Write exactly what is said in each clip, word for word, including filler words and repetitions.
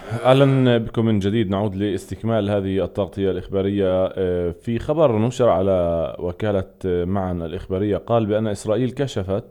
أهلا بكم من جديد. نعود لاستكمال هذه التغطية الإخبارية. آه، في خبر نشر على وكالة آه، معن الإخبارية قال بأن إسرائيل كشفت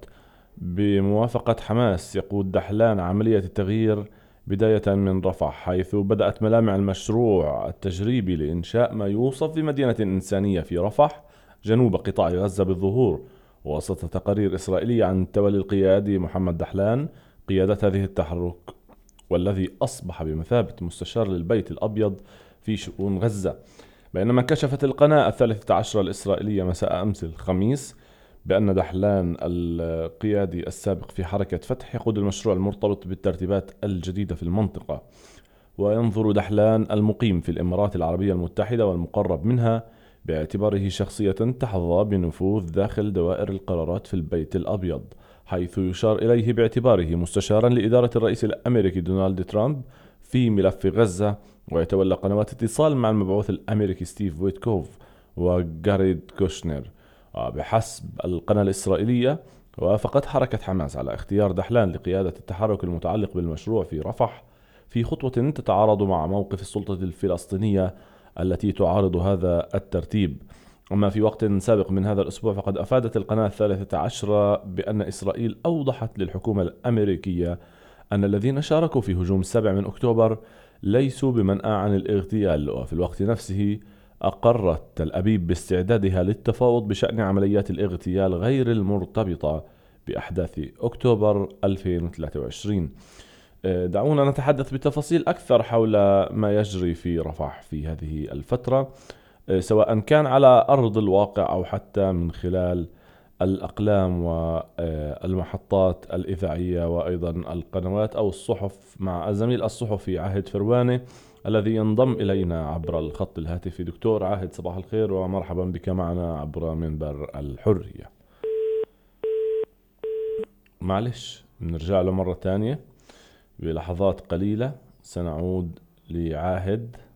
بموافقة حماس يقود دحلان عملية التغيير بداية من رفح، حيث بدأت ملامح المشروع التجريبي لإنشاء ما يوصف بمدينة إنسانية في رفح جنوب قطاع غزة بالظهور، وسط تقارير إسرائيلية عن تولي القيادي محمد دحلان قيادة هذه التحرك، والذي أصبح بمثابة مستشار للبيت الأبيض في شؤون غزة. بينما كشفت القناة الثالثة عشرة الإسرائيلية مساء أمس الخميس بأن دحلان القيادي السابق في حركة فتح يقود المشروع المرتبط بالترتيبات الجديدة في المنطقة. وينظر دحلان المقيم في الإمارات العربية المتحدة والمقرب منها باعتباره شخصية تحظى بنفوذ داخل دوائر القرارات في البيت الأبيض، حيث يشار إليه باعتباره مستشارا لإدارة الرئيس الأمريكي دونالد ترامب في ملف غزة، ويتولى قنوات اتصال مع المبعوث الأمريكي ستيف ويتكوف وجاريد كوشنر. بحسب القناة الإسرائيلية، وافقت حركة حماس على اختيار دحلان لقيادة التحرك المتعلق بالمشروع في رفح، في خطوة تتعارض مع موقف السلطة الفلسطينية التي تعارض هذا الترتيب. أما في وقت سابق من هذا الأسبوع، فقد أفادت القناة الثالثة عشرة بأن إسرائيل أوضحت للحكومة الأمريكية أن الذين شاركوا في هجوم السابع من أكتوبر ليسوا بمنأى عن الاغتيال، وفي الوقت نفسه أقرت تل أبيب باستعدادها للتفاوض بشأن عمليات الاغتيال غير المرتبطة بأحداث أكتوبر ألفين وثلاثة وعشرين. دعونا نتحدث بتفاصيل أكثر حول ما يجري في رفح في هذه الفترة، سواء كان على أرض الواقع أو حتى من خلال الأقلام والمحطات الإذاعية وأيضا القنوات أو الصحف، مع الزميل الصحفي عاهد فرواني الذي ينضم إلينا عبر الخط الهاتفي. دكتور عاهد، صباح الخير ومرحبا بك معنا عبر منبر الحرية. معلش نرجع له مرة تانية، بلحظات قليلة سنعود لعاهد.